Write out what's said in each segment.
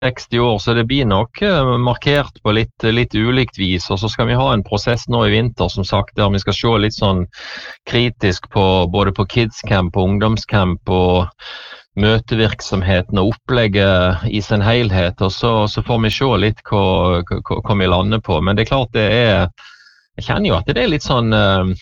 60 år, så det blir nok markert på litt ulikt vis, og så skal vi ha en prosess nå i vinter, som sagt, der vi skal se litt sånn kritisk på både på kidscamp og ungdomscamp og møtevirksomheten og opplegget i sin helhet, og så får vi se litt hva vi lander på. Men det er klart jeg kjenner jo at det er litt sånn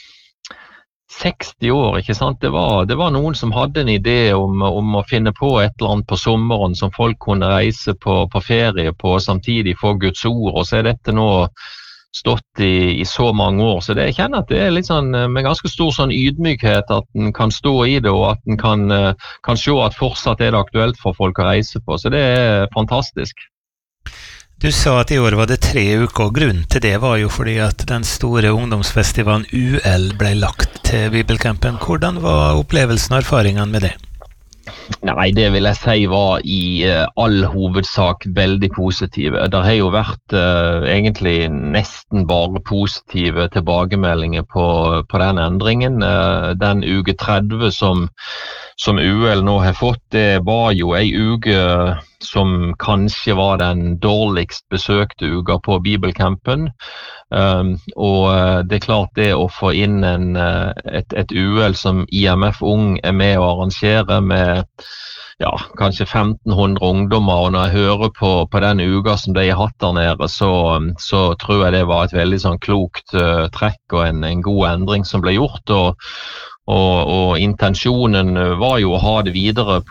60 år, ikke sant? Det var noen som hadde en idé om å finne på et eller annet på sommeren som folk kunne reise på ferie på, og samtidig få Guds ord, og så er dette nå stått i så mange år, så jeg kjenner at det er litt sånn med ganske stor sånn ydmykhet at den kan stå i det, og at den kan se at fortsatt er det aktuelt for folk å reise på, så det er fantastisk. Du sa at i år var det 3 uker, og grunnen til det var jo fordi at den store ungdomsfestivalen UL ble lagt til Bibelcampen. Hvordan var opplevelsen og erfaringene med det? Nei, det vil jeg si var i all hovedsak veldig positive. Det har jo vært egentlig nesten bare positive tilbakemeldinger på den endringen. Den uke 30 som UL nå har fått, det var jo en uke som kanskje var den dårligst besøkte uka på Bibelcampen. Og det er klart det å få inn et UL som IMF Ung er med å arrangere med kanskje 1500 ungdommer, og når jeg hører på den uka som de har hatt der nede, så tror jeg det var et veldig sånn klokt trekk og en god endring som ble gjort, og intensjonen var jo å ha det videre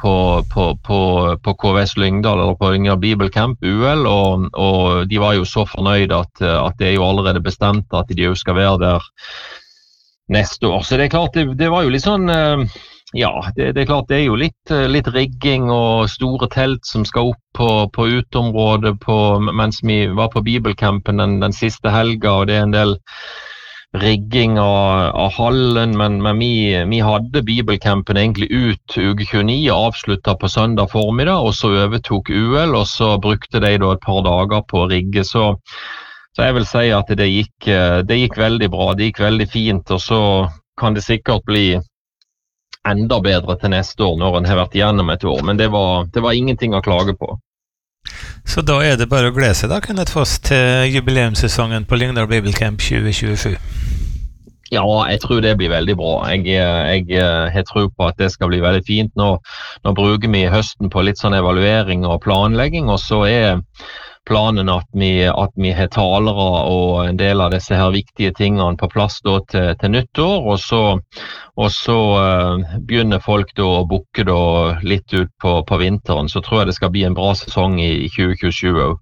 på KVS Lyngdal, eller på Lyngdal Bibelcamp UL, og de var jo så fornøyd at det er jo allerede bestemt at de jo skal være der neste år. Så det er klart, det var jo litt sånn, det er klart det er jo litt rigging og store telt som skal opp på uteområdet mens vi var på Bibelcampen den siste helga, og det er en del rigging av hallen, men vi hadde Bibelcampen egentlig ut uke 29 og avsluttet på søndag formiddag, og så overtok UL, og så brukte de da et par dager på å rigge, så jeg vil si at det gikk veldig bra, det gikk veldig fint, og så kan det sikkert bli enda bedre til neste år når en har vært igjennom et år, men det var ingenting å klage på. Så da er det bare å glede seg da, Kenneth Foss, til jubileumssesongen på Lyngdal Bibelcamp 2027. Ja, jeg tror det blir veldig bra. Jeg tror på at det skal bli veldig fint. Nå bruker vi høsten på litt sånn evaluering og planlegging, og så er planen at vi har talere og en del av disse her viktige tingene på plass da til nyttår, og så begynner folk da å booke da litt ut på vinteren, så tror jeg det skal bli en bra sesong i 2027 også.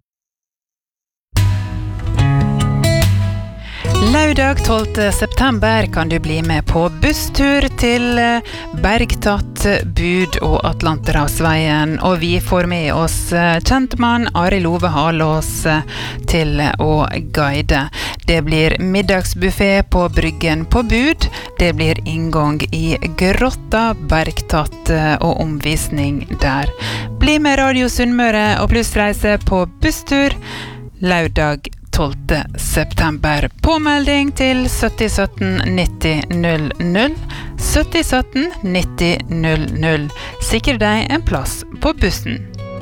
Lørdag 12. september kan du bli med på busstur til Bergtatt, Bud og Atlanterhavsveien, og vi får med oss kjentmann Arild Ove Halås til å guide. Det blir middagsbuffet på Bryggen på Bud, det blir inngang i Grotta, Bergtatt og omvisning der. Bli med Radio Sunnmøre og Plussreise på busstur lørdag 12. september. Påmelding til 7017 90 00. 7017 90 00. Sikre deg en plass på bussen.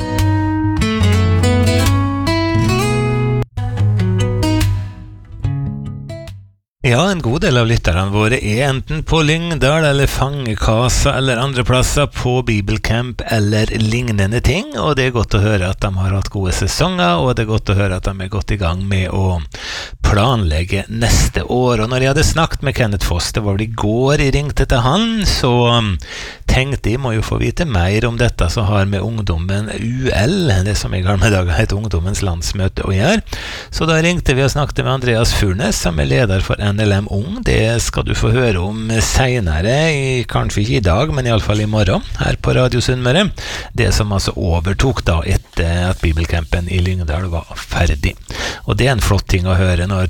Ja, en god del av lytterne våre er enten på Lyngdal eller Fangekasa eller andre plasser på Bibelcamp eller lignende ting, og det er godt å høre at de har hatt gode sesonger, og det er godt å høre at de er godt i gang med å planlegge neste år. Og når jeg hadde snakket med Kenneth Foss, det var vel i går jeg ringte til han, så tenkte jeg må jo få vite mer om dette som har med ungdommen UL, det som i gamle dager heter Ungdommens landsmøte, å gjøre. Så da ringte vi og snakket med Andreas Furnes, som er leder for NLM Ung. Det skal du få høre om senere, kanskje ikke i dag, men i alle fall i morgen, her på Radio Sunnmøre. Det som altså overtok da etter at Bibelcampen i Lyngdal var ferdig. Og det er en flott ting å høre når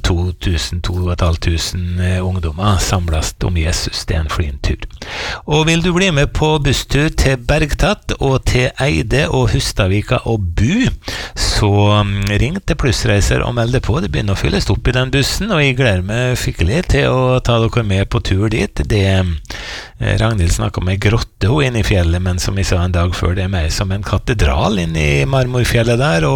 2500 ungdommer samles om Jesus. Det er en fin tur. Og vil du bli med på busstur til Bergtatt og til Eide og Hustadvika og Bu, så ring til Plussreiser og meld deg på. Det begynner å fylles opp i den bussen, og jeg gleder meg skikkelig til å ta dere med på tur dit. Ragnhild snakket om en grotte inne i fjellet, men som jeg sa en dag før, det er mer som en katedral inne i Marmorfjellet der, og